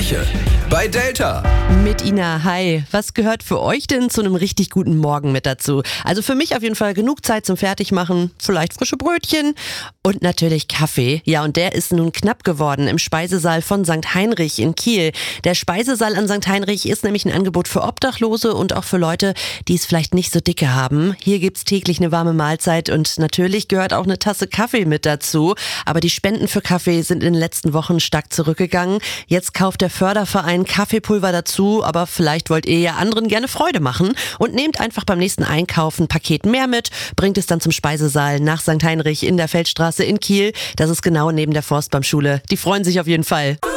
Gespräche bei Delta. Mit Ina, hi. Was gehört für euch denn zu einem richtig guten Morgen mit dazu? Also für mich auf jeden Fall genug Zeit zum Fertigmachen, vielleicht frische Brötchen und natürlich Kaffee. Ja, und der ist nun knapp geworden im Speisesaal von St. Heinrich in Kiel. Der Speisesaal an St. Heinrich ist nämlich ein Angebot für Obdachlose und auch für Leute, die es vielleicht nicht so dicke haben. Hier gibt's täglich eine warme Mahlzeit und natürlich gehört auch eine Tasse Kaffee mit dazu. Aber die Spenden für Kaffee sind in den letzten Wochen stark zurückgegangen. Jetzt kauft der Förderverein Kaffeepulver dazu, aber vielleicht wollt ihr ja anderen gerne Freude machen und nehmt einfach beim nächsten Einkauf ein Paket mehr mit, bringt es dann zum Speisesaal nach St. Heinrich in der Feldstraße in Kiel. Das ist genau neben der Forstbaumschule. Die freuen sich auf jeden Fall.